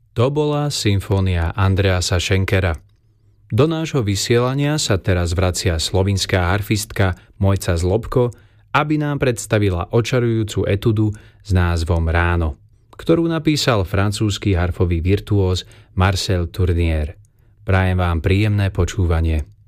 To bola symfónia Andreasa Schenkera. Do nášho vysielania sa teraz vracia slovinská harfistka Mojca Zlobko, aby nám predstavila očarujúcu etudu s názvom Ráno, ktorú napísal francúzsky harfový virtuóz Marcel Tournier. Prajem vám príjemné počúvanie.